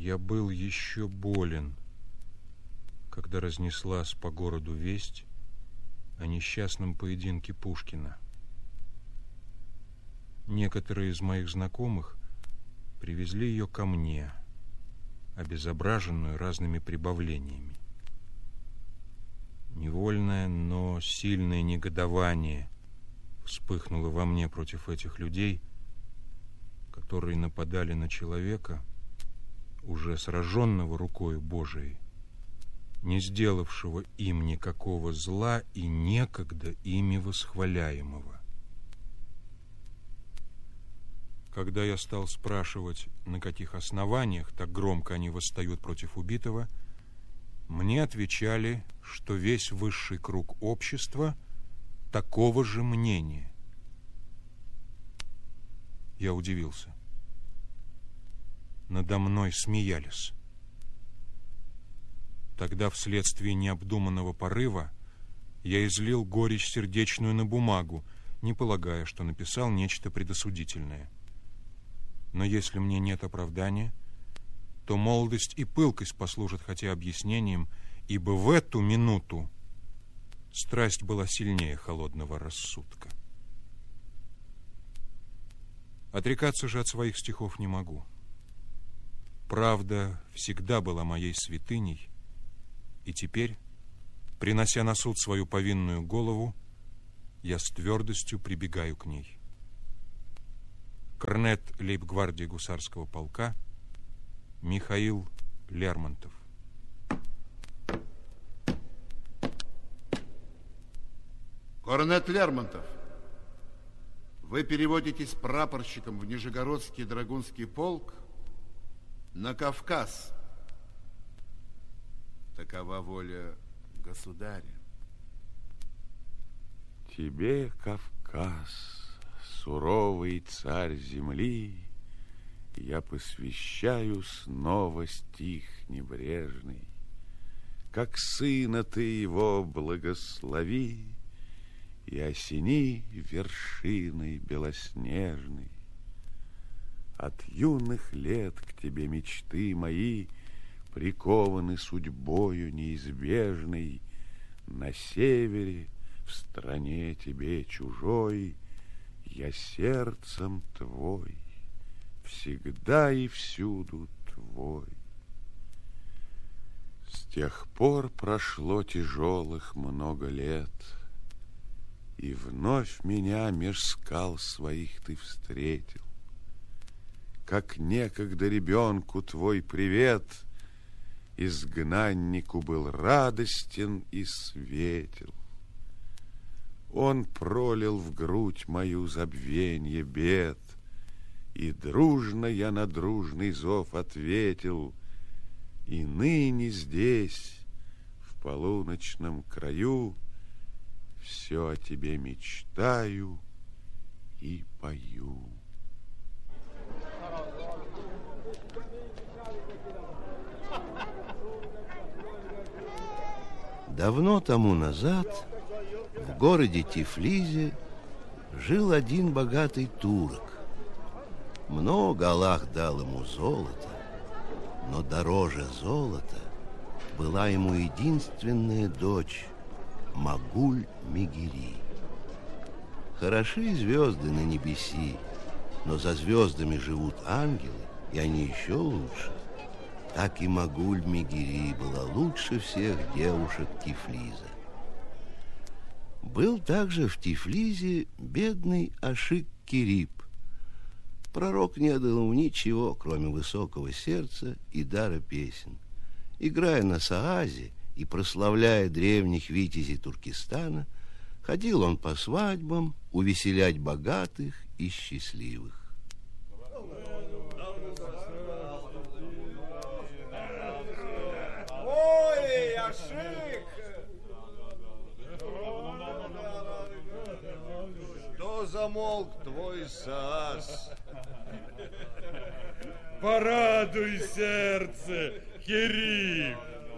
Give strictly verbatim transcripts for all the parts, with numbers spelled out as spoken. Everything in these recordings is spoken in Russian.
Я был еще болен, когда разнеслась по городу весть о несчастном поединке Пушкина. Некоторые из моих знакомых привезли ее ко мне, обезображенную разными прибавлениями. Невольное, но сильное негодование вспыхнуло во мне против этих людей, которые нападали на человека, уже сраженного рукою Божией, не сделавшего им никакого зла и некогда ими восхваляемого. Когда я стал спрашивать, на каких основаниях так громко они восстают против убитого, мне отвечали, что весь высший круг общества такого же мнения. Я удивился. Надо мной смеялись. Тогда вследствие необдуманного порыва я излил горечь сердечную на бумагу, не полагая, что написал нечто предосудительное. Но если мне нет оправдания, то молодость и пылкость послужат хотя объяснением, ибо в эту минуту страсть была сильнее холодного рассудка. Отрекаться же от своих стихов не могу. Правда всегда была моей святыней, и теперь, принося на суд свою повинную голову, я с твердостью прибегаю к ней. Корнет лейб-гвардии гусарского полка Михаил Лермонтов. Корнет Лермонтов, вы переводитесь прапорщиком в Нижегородский драгунский полк на Кавказ. Такова воля государя. Тебе, Кавказ, суровый царь земли, я посвящаю снова стих небрежный. Как сына ты его благослови и осени вершиной белоснежной. От юных лет к тебе мечты мои прикованы судьбою неизбежной. На севере, в стране тебе чужой, я сердцем твой, всегда и всюду твой. С тех пор прошло тяжелых много лет, и вновь меня меж скал своих ты встретил. Как некогда ребенку твой привет изгнаннику был радостен и светел. Он пролил в грудь мою забвенье бед, и дружно я на дружный зов ответил. И ныне здесь, в полуночном краю, все о тебе мечтаю и пою. Давно тому назад в городе Тифлисе жил один богатый турок. Много Аллах дал ему золота, но дороже золота была ему единственная дочь Магуль-Мегири. Хороши звезды на небеси, но за звездами живут ангелы, и они еще лучше. Так и Магуль-Мегири была лучше всех девушек Тифлиза. Был также в Тифлизе бедный Ашик-Кирип. Пророк не дал ему ничего, кроме высокого сердца и дара песен. Играя на саазе и прославляя древних витязей Туркестана, ходил он по свадьбам увеселять богатых и счастливых. Ой, Ашик! Что замолк твой саас? Порадуй сердце, Кирип!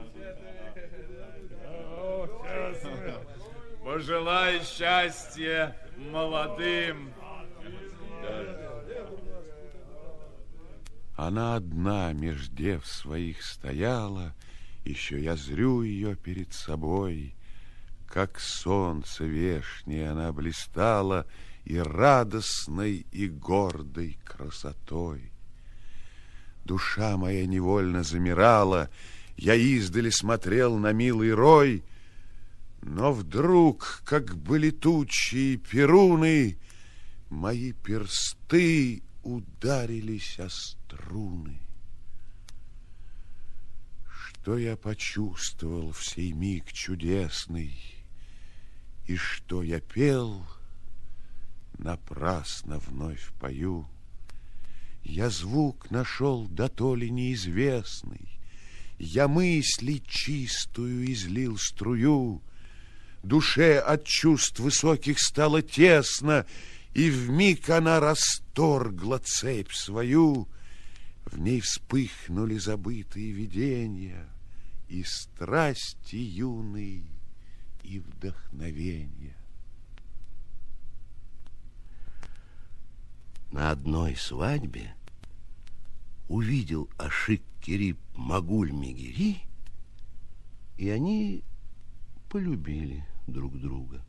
Пожелай счастья молодым. Она одна меж дев своих стояла, еще я зрю ее перед собой, как солнце вешнее она блистала и радостной, и гордой красотой. Душа моя невольно замирала, я издали смотрел на милый рой, но вдруг, как бы летучие перуны, мои персты ударились о струны. Что я почувствовал в сей миг чудесный, и что я пел, напрасно вновь пою. Я звук нашел да то ли неизвестный, я мысли чистую излил струю, душе от чувств высоких стало тесно, и вмиг она расторгла цепь свою. В ней вспыхнули забытые видения, и страсти юные, и вдохновения. На одной свадьбе увидел Ашик-Кериб Магуль-Мегери, и они полюбили друг друга.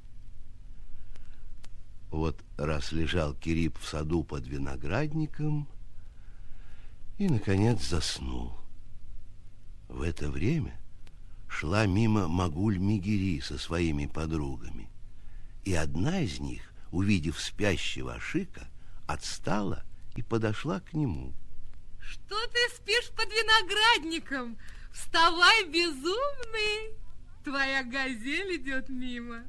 Вот раз лежал Кериб в саду под виноградником и, наконец, заснул. В это время шла мимо Магуль-Мегери со своими подругами, и одна из них, увидев спящего Ашика, отстала и подошла к нему. Что ты спишь под виноградником? Вставай, безумный! Твоя газель идет мимо.